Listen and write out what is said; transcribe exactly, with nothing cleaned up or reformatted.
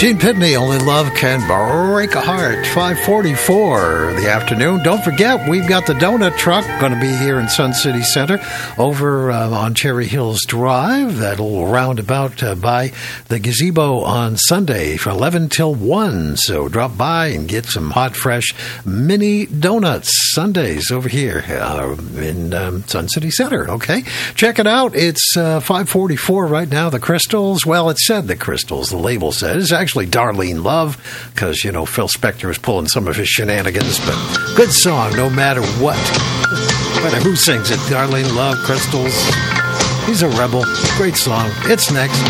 Gene Pitney, Only Love Can Break a Heart, five forty-four the afternoon. Don't forget, we've got the donut truck going to be here in Sun City Center over uh, on Cherry Hills Drive. That'll roundabout uh, by the gazebo on Sunday from eleven till one. So drop by and get some hot, fresh mini donuts Sundays over here uh, in um, Sun City Center, okay? Check it out. It's uh, five forty-four right now. The Crystals, well, it said the Crystals. The label says. It's actually Darlene Love, because, you know, Phil Spector was pulling some of his shenanigans, but good song no matter what. No matter who sings it, Darlene Love, Crystals. He's a rebel. Great song. It's next.